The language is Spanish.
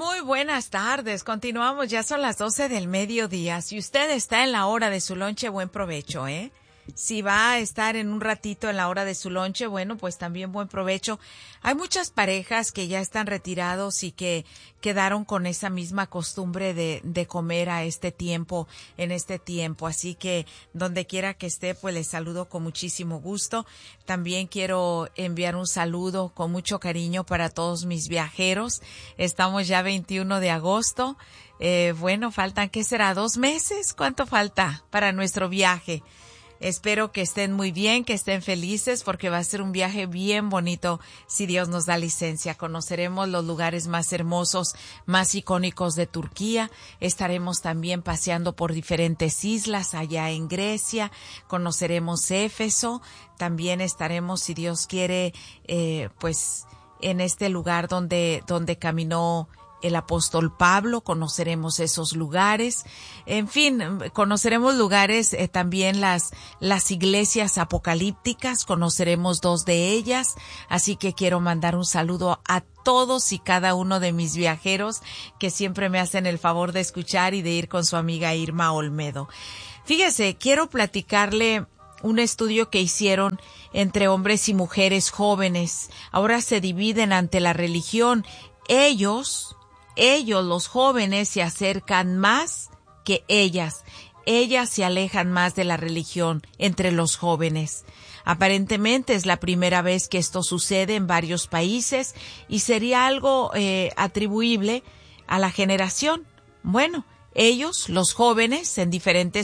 Muy buenas tardes. Continuamos, ya son las 12 del mediodía. Si usted está en la hora de su lonche, buen provecho, ¿eh? Si va a estar en un ratito en la hora de su lonche, bueno, pues también buen provecho. Hay muchas parejas que ya están retirados y que quedaron con esa misma costumbre de comer a este tiempo, en este tiempo. Así que donde quiera que esté, pues les saludo con muchísimo gusto. También quiero enviar un saludo con mucho cariño para todos mis viajeros. Estamos ya 21 de agosto. Bueno, faltan, ¿qué será? 2 meses. ¿Cuánto falta para nuestro viaje? Espero que estén muy bien, que estén felices, porque va a ser un viaje bien bonito si Dios nos da licencia. Conoceremos los lugares más hermosos, más icónicos de Turquía. Estaremos también paseando por diferentes islas allá en Grecia. Conoceremos Éfeso. También estaremos, si Dios quiere, pues en este lugar donde caminó el apóstol Pablo. Conoceremos esos lugares. En fin, conoceremos lugares, también las iglesias apocalípticas, conoceremos 2 de ellas. Así que quiero mandar un saludo a todos y cada uno de mis viajeros que siempre me hacen el favor de escuchar y de ir con su amiga Irma Olmedo. Fíjese, quiero platicarle un estudio que hicieron entre hombres y mujeres jóvenes. Ahora se dividen ante la religión. Ellos, los jóvenes, se acercan más que ellas. Ellas se alejan más de la religión entre los jóvenes. Aparentemente es la primera vez que esto sucede en varios países y sería algo atribuible a la generación. Bueno, ellos, los jóvenes, en diferentes